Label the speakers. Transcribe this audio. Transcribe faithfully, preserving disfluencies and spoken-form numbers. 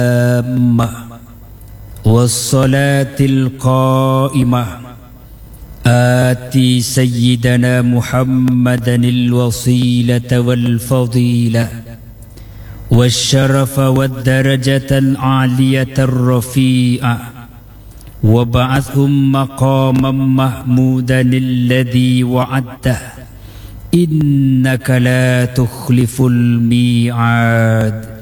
Speaker 1: التامة والصلاة القائمة آتي سيدنا محمدا الوصيلة والفضيلة والشرف والدرجة العالية الرفيعة وابعثهم مقاما محمودا الذي وعدته إنك لا تخلف الميعاد.